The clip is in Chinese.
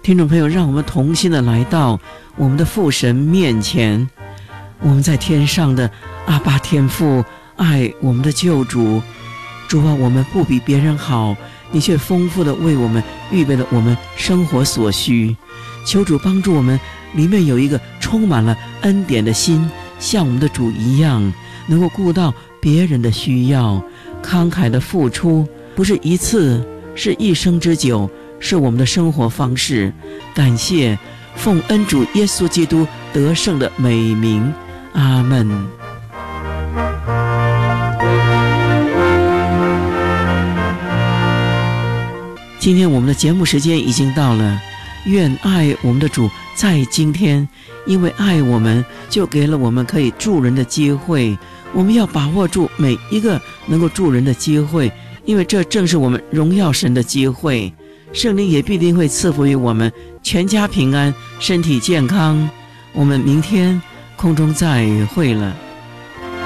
听众朋友，让我们同心的来到我们的父神面前，我们在天上的阿爸天父，爱我们的救主。主啊，我们不比别人好，你却丰富的为我们预备了我们生活所需。求主帮助我们，里面有一个充满了恩典的心，像我们的主一样，能够顾到别人的需要，慷慨的付出，不是一次，是一生之久，是我们的生活方式。感谢奉恩主耶稣基督得胜的美名，阿们。今天我们的节目时间已经到了，愿爱我们的主在今天，因为爱我们，就给了我们可以助人的机会。我们要把握住每一个能够助人的机会，因为这正是我们荣耀神的机会。圣灵也必定会赐福于我们，全家平安，身体健康。我们明天空中再会了。